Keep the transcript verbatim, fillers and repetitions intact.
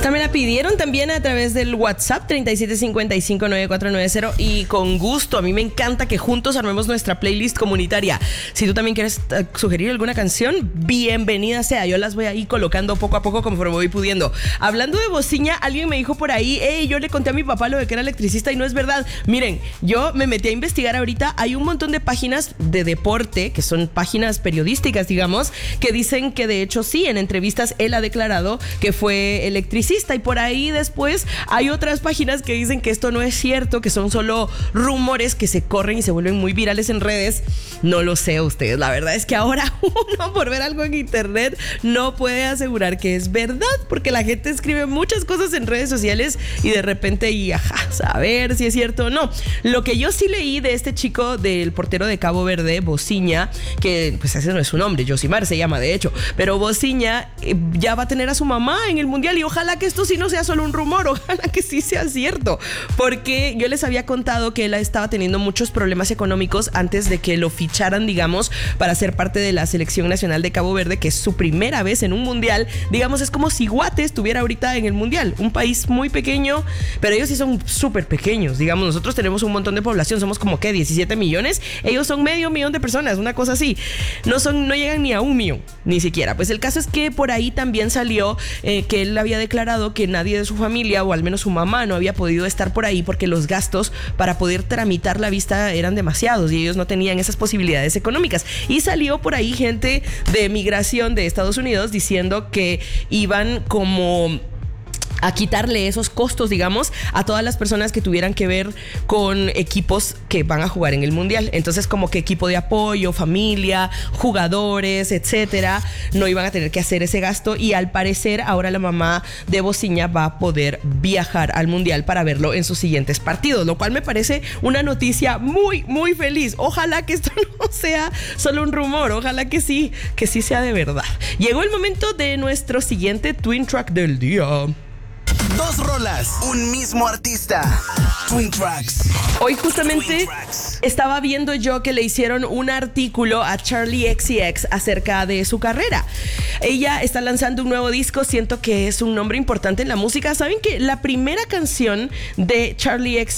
Esta me la pidieron también a través del WhatsApp treinta y siete cincuenta y cinco noventa y cuatro noventa y con gusto. A mí me encanta que juntos armemos nuestra playlist comunitaria. Si tú también quieres uh, sugerir alguna canción, bienvenida sea. Yo las voy a ir colocando poco a poco conforme voy pudiendo. Hablando de bociña, alguien me dijo por ahí, hey, yo le conté a mi papá lo de que era electricista y no es verdad. Miren, yo me metí a investigar ahorita. Hay un montón de páginas de deporte, que son páginas periodísticas, digamos, que dicen que de hecho sí, en entrevistas él ha declarado que fue electricista. Y por ahí después hay otras páginas que dicen que esto no es cierto, que son solo rumores que se corren y se vuelven muy virales en redes. No lo sé ustedes, la verdad es que ahora uno por ver algo en internet no puede asegurar que es verdad, porque la gente escribe muchas cosas en redes sociales y de repente y ajá, saber si es cierto o no. Lo que yo sí leí de este chico del portero de Cabo Verde, Bociña, que pues ese no es su nombre, Josimar se llama de hecho, pero Bociña eh, ya va a tener a su mamá en el mundial y ojalá que esto sí no sea solo un rumor, ojalá que sí sea cierto, porque yo les había contado que él estaba teniendo muchos problemas económicos antes de que lo ficharan, digamos, para ser parte de la selección nacional de Cabo Verde, que es su primera vez en un mundial. Digamos, es como si Guate estuviera ahorita en el mundial, un país muy pequeño, pero ellos sí son súper pequeños, digamos, nosotros tenemos un montón de población, somos como que diecisiete millones, ellos son medio millón de personas, una cosa así, no son, no llegan ni a un millón, ni siquiera. Pues el caso es que por ahí también salió eh, que él había declarado que nadie de su familia, o al menos su mamá, no había podido estar por ahí porque los gastos para poder tramitar la vista eran demasiados y ellos no tenían esas posibilidades económicas. Y salió por ahí gente de migración de Estados Unidos diciendo que iban como a quitarle esos costos, digamos, a todas las personas que tuvieran que ver con equipos que van a jugar en el mundial. Entonces, como que equipo de apoyo, familia, jugadores, etcétera, no iban a tener que hacer ese gasto y al parecer ahora la mamá de Bociña va a poder viajar al mundial para verlo en sus siguientes partidos, lo cual me parece una noticia muy, muy feliz. Ojalá que esto no sea solo un rumor, ojalá que sí, que sí sea de verdad. Llegó el momento de nuestro siguiente Twin Track del día. Dos rolas, un mismo artista. Twin Tracks. Hoy justamente estaba viendo yo que le hicieron un artículo a Charli X C X acerca de su carrera. Ella está lanzando un nuevo disco, siento que es un nombre importante en la música. ¿Saben que la primera canción de Charli X